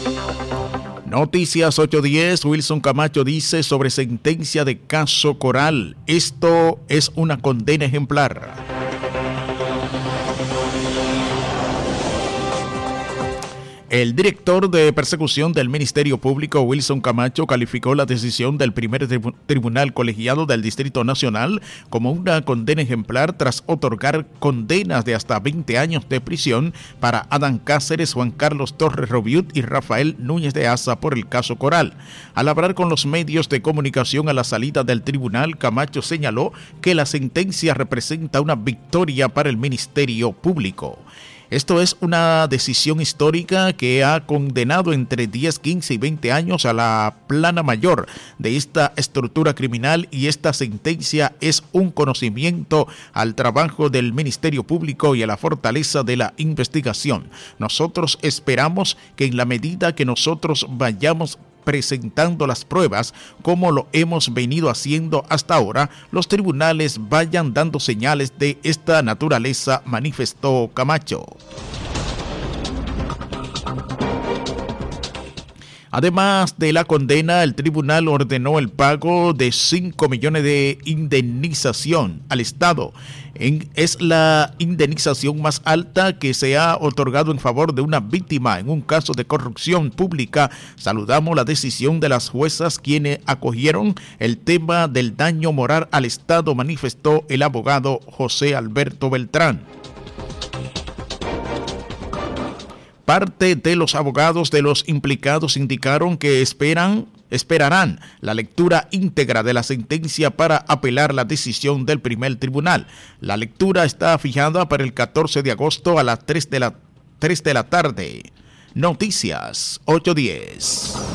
Noticias 810, Wilson Camacho dice sobre sentencia de caso Coral. Esto es una condena ejemplar. El director de persecución del Ministerio Público, Wilson Camacho, calificó la decisión del primer tribunal colegiado del Distrito Nacional como una condena ejemplar tras otorgar condenas de hasta 20 años de prisión para Adán Cáceres, Juan Carlos Torres Robiut y Rafael Núñez de Asa por el caso Coral. Al hablar con los medios de comunicación a la salida del tribunal, Camacho señaló que la sentencia representa una victoria para el Ministerio Público. Esto es una decisión histórica que ha condenado entre 10, 15 y 20 años a la plana mayor de esta estructura criminal, y esta sentencia es un conocimiento al trabajo del Ministerio Público y a la fortaleza de la investigación. Nosotros esperamos que en la medida que nosotros vayamos presentando las pruebas, como lo hemos venido haciendo hasta ahora, los tribunales vayan dando señales de esta naturaleza, manifestó Camacho. Además de la condena, el tribunal ordenó el pago de 5 millones de indemnización al Estado. Es la indemnización más alta que se ha otorgado en favor de una víctima en un caso de corrupción pública. Saludamos la decisión de las juezas quienes acogieron el tema del daño moral al Estado, manifestó el abogado José Alberto Beltrán. Parte de los abogados de los implicados indicaron que esperarán la lectura íntegra de la sentencia para apelar la decisión del primer tribunal. La lectura está fijada para el 14 de agosto a las 3 de la tarde. Noticias 810.